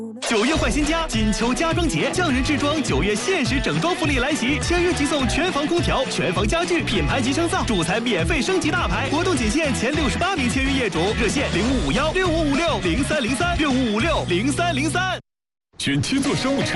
9月换新家，金秋家装节，匠人制装9月限时整装福利来袭，签约即送全房空调、全房家具、品牌级升噪，主材免费升级大牌。活动仅限前68名签约业主，热线055165560303，65560303。 选7座商务车。